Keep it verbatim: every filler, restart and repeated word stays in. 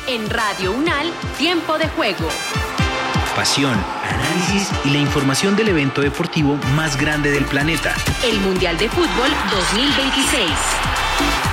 En Radio Unal, Tiempo de Juego. Pasión, análisis y la información del evento deportivo más grande del planeta. El Mundial de Fútbol dos mil veintiséis.